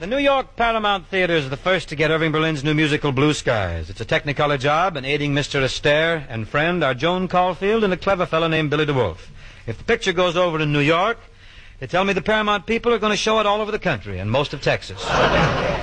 The New York Paramount Theater is the first to get Irving Berlin's new musical Blue Skies. It's a Technicolor job, and aiding Mr. Astaire and friend are Joan Caulfield and a clever fellow named Billy DeWolf. If the picture goes over in New York, they tell me the Paramount people are going to show it all over the country and most of Texas.